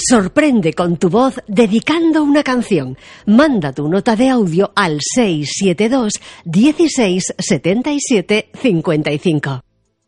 Sorprende con tu voz dedicando una canción. Manda tu nota de audio al 672 16 77 55.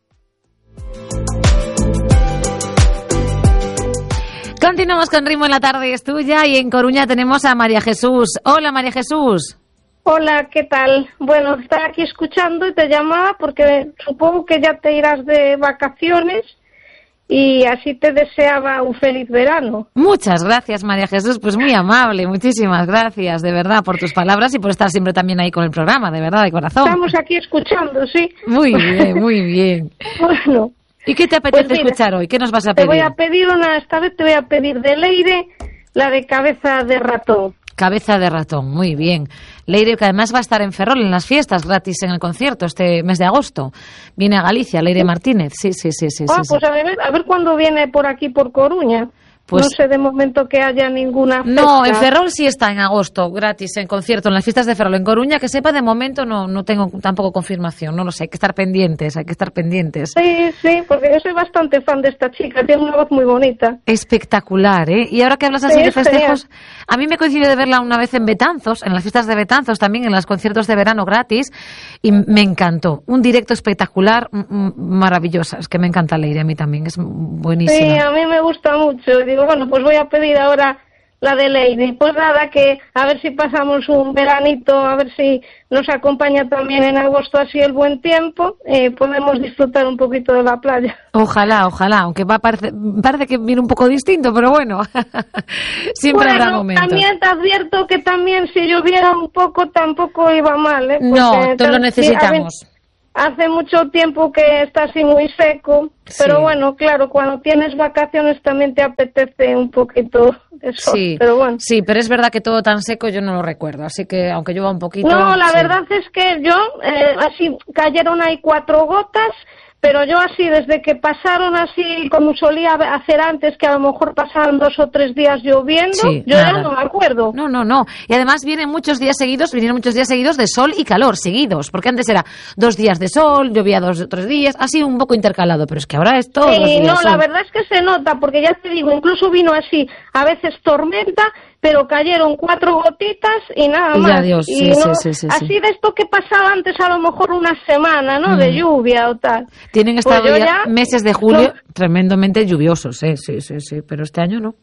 Continuamos con Ritmo en la Tarde es Tuya y en Coruña tenemos a María Jesús. Hola, María Jesús. Hola, ¿qué tal? Bueno, estaba aquí escuchando y te llamaba porque supongo que ya te irás de vacaciones y así te deseaba un feliz verano. Muchas gracias, María Jesús, pues muy amable, muchísimas gracias, de verdad, por tus palabras y por estar siempre también ahí con el programa, de verdad, de corazón. Estamos aquí escuchando, sí. Muy bien, muy bien. Bueno. ¿Y qué te apetece escuchar hoy? ¿Qué nos vas a pedir? Esta vez te voy a pedir de Leire, la de Cabeza de Ratón. Cabeza de Ratón, muy bien. Leire, que además va a estar en Ferrol en las fiestas gratis en el concierto este mes de agosto. Viene a Galicia, Leire Martínez. Sí. Pues a ver cuándo viene por aquí, por Coruña. Pues, no sé de momento que haya ninguna fecha. No, en Ferrol sí está en agosto, gratis, en concierto, en las fiestas de Ferrol. En Coruña, que sepa, de momento no tengo tampoco confirmación, no lo sé, hay que estar pendientes. Sí, porque yo soy bastante fan de esta chica, tiene una voz muy bonita. Espectacular, ¿eh? Y ahora que hablas así de festejos, a mí me coincidió de verla una vez en Betanzos, en las fiestas de Betanzos también, en los conciertos de verano gratis, y me encantó. Un directo espectacular, maravilloso. Es que me encanta Leire, a mí también, es buenísima. Sí, a mí me gusta mucho. Bueno, pues voy a pedir ahora la de Leire. Pues nada, que a ver si pasamos un veranito, a ver si nos acompaña también en agosto así el buen tiempo, podemos disfrutar un poquito de la playa. Ojalá, aunque parece que viene un poco distinto, pero bueno, siempre habrá momentos. También te advierto que también si lloviera un poco tampoco iba mal, ¿eh? No, todos lo necesitamos. Hace mucho tiempo que está así muy seco, pero bueno, claro, cuando tienes vacaciones también te apetece un poquito de sol, pero bueno. Sí, pero es verdad que todo tan seco yo no lo recuerdo, así que aunque llueva un poquito... No, la verdad es que yo, así, cayeron ahí 4 gotas, pero yo así, desde que pasaron así, como solía hacer antes, que a lo mejor pasaban 2 o 3 días lloviendo, ya no me acuerdo. No. Y además vinieron muchos días seguidos de sol y calor, seguidos, porque antes era 2 días de sol, llovía 2 o 3 días, así un poco intercalado, pero es que ahora es todo. Sí, no, la verdad es que se nota, porque ya te digo, incluso vino así, a veces tormenta, pero cayeron 4 gotitas y nada más. Adiós. Sí. Así de esto que pasaba antes a lo mejor una semana, ¿no? De lluvia o tal. Tienen estado ya meses de julio tremendamente lluviosos, sí, pero este año no.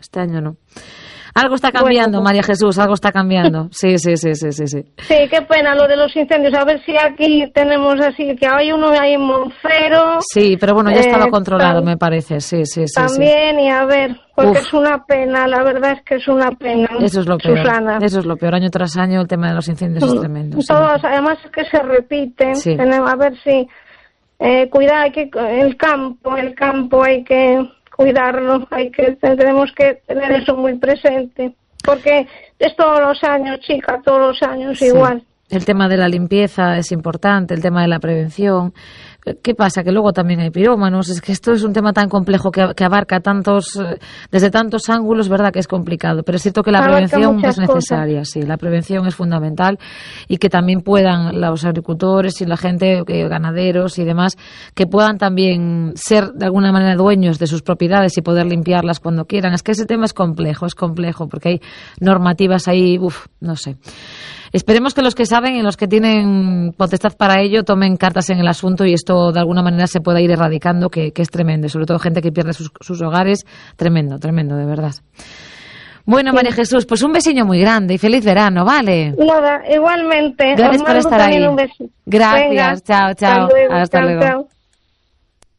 Algo está cambiando, María Jesús, algo está cambiando. Sí. Sí, qué pena lo de los incendios. A ver si aquí tenemos así, que hay uno ahí en Monfero. Sí, pero bueno, ya estaba controlado, me parece. Sí. También, y a ver, porque es una pena, la verdad es que es una pena. Eso es lo peor. Susana. Eso es lo peor. Año tras año el tema de los incendios es tremendo. Todos, además es que se repiten. Sí. Tenemos, a ver si cuidar, el campo hay que cuidarlo, tenemos que tener eso muy presente, porque es todos los años, chica, todos los años igual. El tema de la limpieza es importante, el tema de la prevención. ¿Qué pasa? Que luego también hay pirómanos. Es que esto es un tema tan complejo que abarca desde tantos ángulos, ¿verdad? Que es complicado. Pero es cierto que la prevención es necesaria, sí. La prevención es fundamental y que también puedan los agricultores y la gente, ganaderos y demás, que puedan también ser de alguna manera dueños de sus propiedades y poder limpiarlas cuando quieran. Es que ese tema es complejo porque hay normativas ahí, no sé. Esperemos que los que saben y los que tienen potestad para ello tomen cartas en el asunto y esto de alguna manera se pueda ir erradicando, que es tremendo, sobre todo gente que pierde sus hogares, tremendo, de verdad. Bueno, María Jesús, pues un besiño muy grande y feliz verano, ¿vale? Nada, igualmente. Gracias por estar ahí. Un besito. Gracias, chao. Hasta luego.